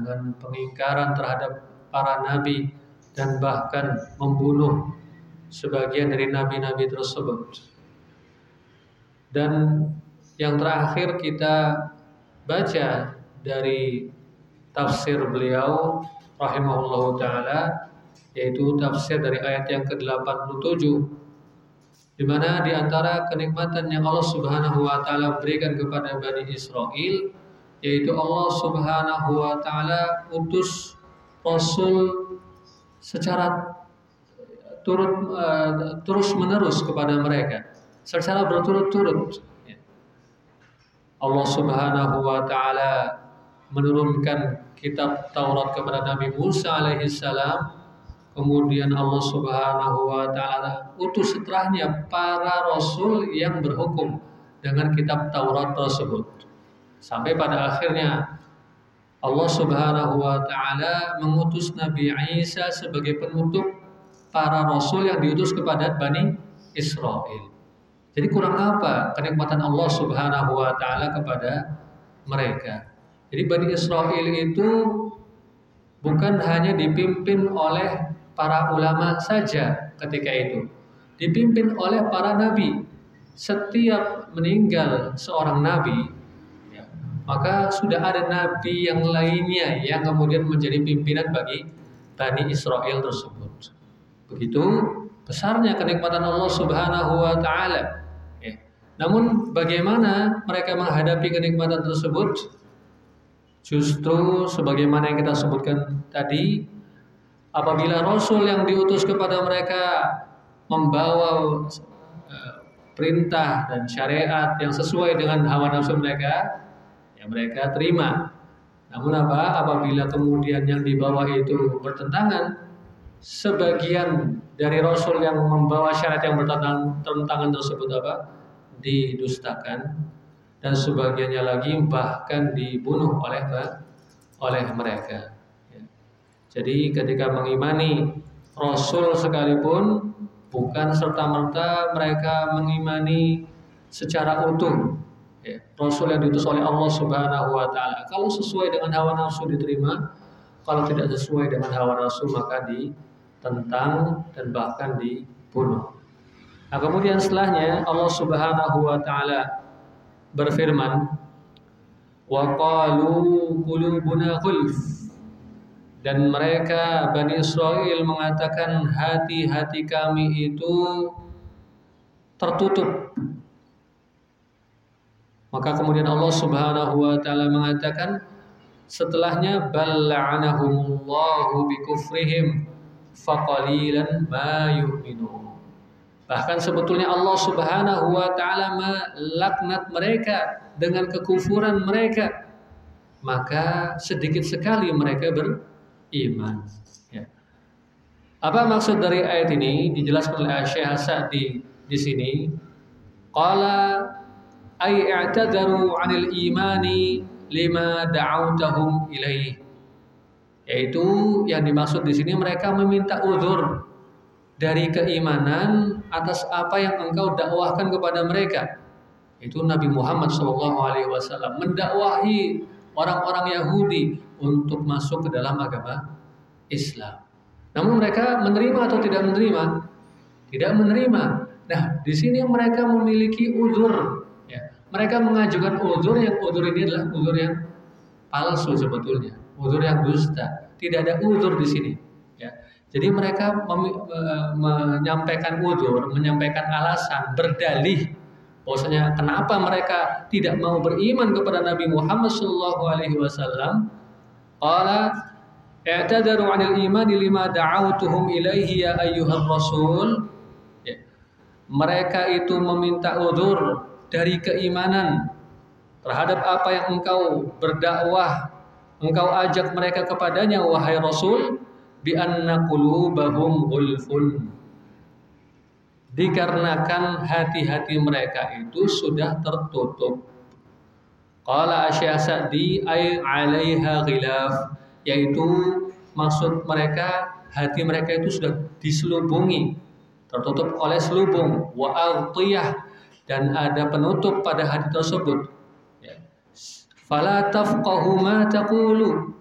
dengan pengingkaran terhadap para nabi dan bahkan membunuh sebagian dari nabi-nabi tersebut. Dan yang terakhir kita baca dari tafsir beliau rahimahullahu taala, yaitu tafsir dari ayat yang ke-87, di mana di antara kenikmatan yang Allah Subhanahu wa taala berikan kepada Bani Israel, yaitu Allah Subhanahu wa taala utus rasul secara terus-menerus kepada mereka, secara berturut-turut. Allah Subhanahu wa taala menurunkan kitab Taurat kepada Nabi Musa alaihissalam. Kemudian Allah Subhanahu wa taala utus setelahnya para rasul yang berhukum dengan kitab Taurat tersebut. Sampai pada akhirnya Allah Subhanahu wa taala mengutus Nabi Isa sebagai penutup para rasul yang diutus kepada Bani Israel. Jadi kurang apa kenikmatan Allah Subhanahu wa taala kepada mereka? Jadi Bani Israel itu bukan hanya dipimpin oleh para ulama saja ketika itu, dipimpin oleh para nabi. Setiap meninggal seorang nabi, maka sudah ada nabi yang lainnya yang kemudian menjadi pimpinan bagi Bani Israel tersebut. Begitu besarnya kenikmatan Allah Subhanahu wa taala. Namun bagaimana mereka menghadapi kenikmatan tersebut? Justru sebagaimana yang kita sebutkan tadi, apabila Rasul yang diutus kepada mereka membawa perintah dan syariat yang sesuai dengan hawa nafsu mereka, ya mereka terima. Namun apabila kemudian yang dibawa itu bertentangan, sebagian dari Rasul yang membawa syariat yang bertentangan tersebut didustakan, dan sebagiannya lagi bahkan dibunuh oleh mereka. Jadi ketika mengimani Rasul sekalipun, bukan serta-merta mereka mengimani secara utuh. Rasul yang diutus oleh Allah Subhanahu wa taala, kalau sesuai dengan hawa nafsu diterima, kalau tidak sesuai dengan hawa nafsu maka ditentang dan bahkan dibunuh. Nah, kemudian setelahnya Allah Subhanahu wa taala berfirman, wa qalu qulubuna ghulf, dan mereka Bani Israel mengatakan hati-hati kami itu tertutup. Maka kemudian Allah Subhanahu wa taala mengatakan setelahnya, bal la'anahumullahu bikufrihim faqalilan ma yu'minun. Bahkan sebetulnya Allah Subhanahu wa taala melaknat mereka dengan kekufuran mereka, maka sedikit sekali mereka beriman. Apa maksud dari ayat ini? Dijelaskan oleh Syekh As-Sa'di di sini. Qala ay i'tadaru 'anil imani lima da'awtahum ilaih. Yaitu yang dimaksud di sini mereka meminta uzur dari keimanan atas apa yang engkau dakwahkan kepada mereka. Itu Nabi Muhammad SAW mendakwahi orang-orang Yahudi untuk masuk ke dalam agama Islam. Namun mereka menerima atau tidak menerima? Tidak menerima. Nah, di sini mereka memiliki uzur. Mereka mengajukan uzur yang uzur ini adalah uzur yang palsu sebetulnya, uzur yang dusta. Tidak ada uzur di sini. Jadi mereka menyampaikan uzur, menyampaikan alasan, berdalih bahwasanya kenapa mereka tidak mau beriman kepada Nabi Muhammad SAW. Qala i'tadaru 'anil imani lima da'awtuhum ilaihi ya ayyuhar rasul. Mereka itu meminta uzur dari keimanan terhadap apa yang engkau berdakwah, engkau ajak mereka kepadanya wahai Rasul, bi anna qulubahum ghulfun, dikarenakan hati-hati mereka itu sudah tertutup. Qala Syekh Sa'di ay 'alaiha ghilaf, yaitu maksud mereka hati mereka itu sudah diselubungi, tertutup oleh selubung, wa aghtiyah, dan ada penutup pada hati tersebut. Fala tafqahu ma taqulu,